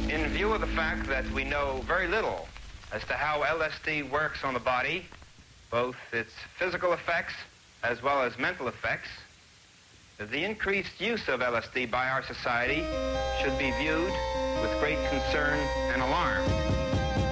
In view of the fact that we know very little as to how LSD works on the body, both its physical effects as well as mental effects, the increased use of LSD by our society should be viewed with great concern and alarm.